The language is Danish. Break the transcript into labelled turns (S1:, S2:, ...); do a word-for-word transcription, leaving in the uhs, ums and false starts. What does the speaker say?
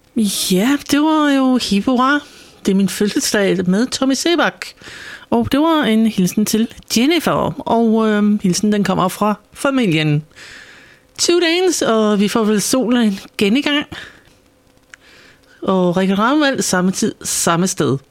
S1: Ja, det var jo hip hurra. Det er min fødselsdag med Tommy Sebak. Og det var en hilsen til Jennifer. Og øh, hilsen den kommer fra familien. Two days, og vi får vel solen igen i gang. Og Richard Ragnvald samme tid, samme sted.